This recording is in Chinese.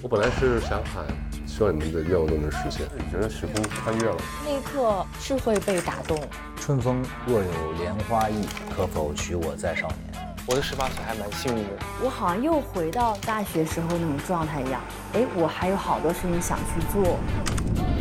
我本来是想喊，希望你们的愿望都能实现。 你觉得时空穿越了？ 那一刻是会被打动。 春风若有莲花意，可否娶我在少年？ 我的18岁还蛮幸运的。 我好像又回到大学时候那种状态一样。我还有好多事情想去做。